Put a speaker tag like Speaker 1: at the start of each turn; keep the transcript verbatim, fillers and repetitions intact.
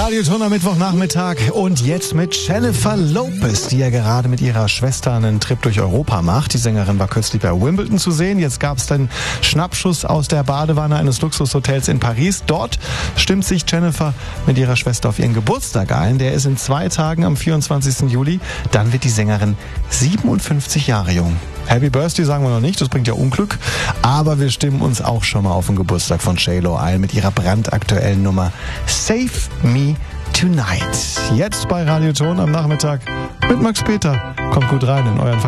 Speaker 1: Radioton am Mittwochnachmittag und jetzt mit Jennifer Lopez, die ja gerade mit ihrer Schwester einen Trip durch Europa macht. Die Sängerin war kürzlich bei Wimbledon zu sehen. Jetzt gab es den Schnappschuss aus der Badewanne eines Luxushotels in Paris. Dort stimmt sich Jennifer mit ihrer Schwester auf ihren Geburtstag ein. Der ist in zwei Tagen am vierundzwanzigsten Juli. Dann wird die Sängerin siebenundfünfzig Jahre jung. Happy Birthday sagen wir noch nicht, das bringt ja Unglück. Aber wir stimmen uns auch schon mal auf den Geburtstag von J-Lo ein mit ihrer brandaktuellen Nummer Save Me Tonight. Jetzt bei Radioton am Nachmittag mit Max Peter. Kommt gut rein in euren